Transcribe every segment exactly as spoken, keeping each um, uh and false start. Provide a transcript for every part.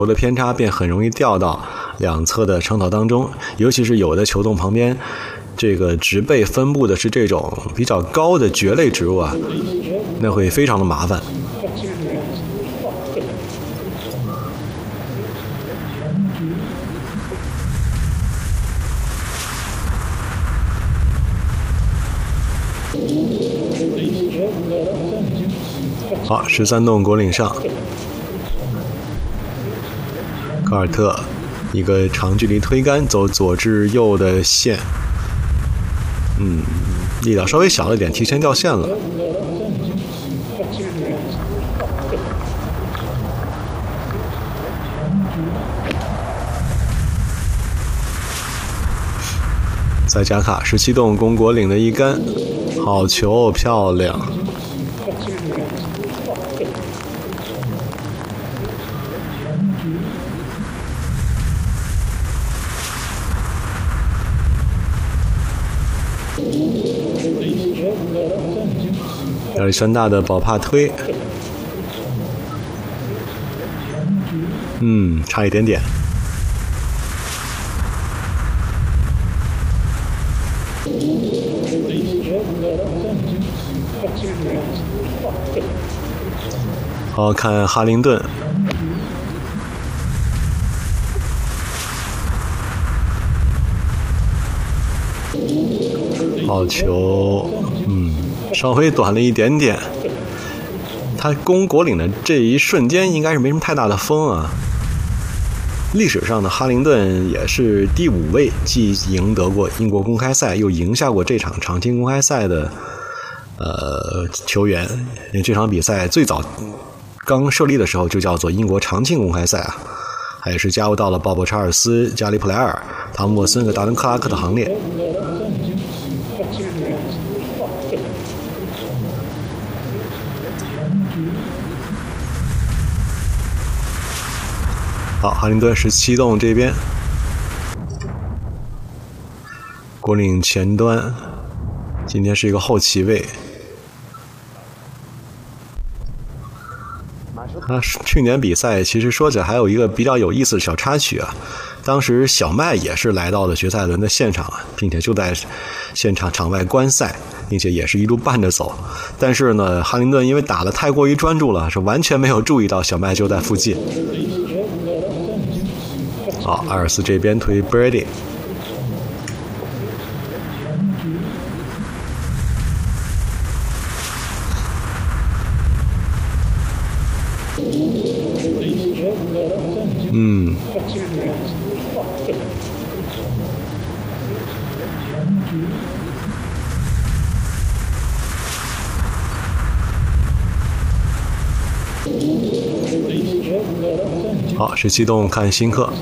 球的偏差便很容易掉到两侧的长草当中，尤其是有的球洞旁边这个植被分布的是这种比较高的蕨类植物啊，那会非常的麻烦。好，十三洞果岭上，科尔特一个长距离推杆，走左至右的线，嗯，力道稍微小了一点，提前掉线了。塞贾卡十七洞攻果岭的一杆，好球，漂亮。亚历山大的宝帕推，嗯，差一点点。好，看哈林顿，好球，嗯，稍微短了一点点。他攻果岭的这一瞬间应该是没什么太大的风啊。历史上的哈林顿也是第五位既赢得过英国公开赛又赢下过这场长青公开赛的呃球员。因为这场比赛最早刚设立的时候就叫做英国长青公开赛啊，他也是加入到了鲍勃查尔斯、加里普莱尔、汤姆沃森和达伦克拉克的行列。好，哈林顿十七洞这边，果岭前端，今天是一个后旗位。啊，去年比赛其实说起来还有一个比较有意思的小插曲啊，当时小麦也是来到了决赛轮的现场啊，并且就在现场场外观赛，并且也是一路伴着走。但是呢，哈林顿因为打得太过于专注了，是完全没有注意到小麦就在附近。好，阿尔斯这边推 Brady， 嗯，好，十七洞看新克。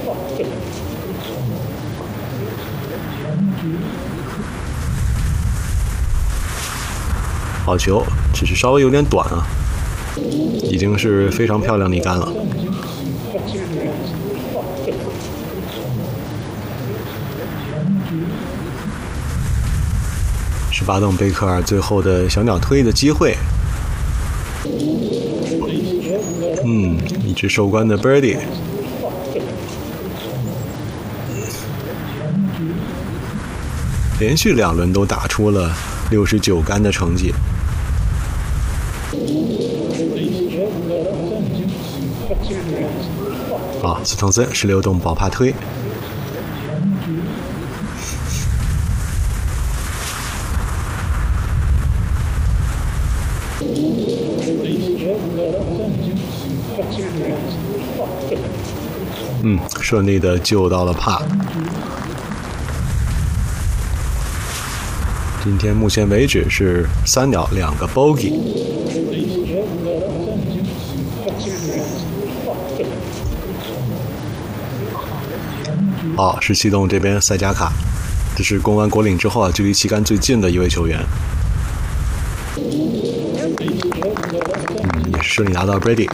好球，只是稍微有点短啊，已经是非常漂亮的一杆了。十八洞贝克尔最后的小鸟推的机会，嗯，一直收官的 Birdie， 连续两轮都打出了六十九杆的成绩。啊，斯通森十六洞宝帕推，嗯，顺利的救到了帕。今天目前为止是三鸟两个 bogey。好，十七洞这边塞贾卡，这是攻完果岭之后啊，距离旗杆最近的一位球员。嗯，也是顺利拿到 Brady。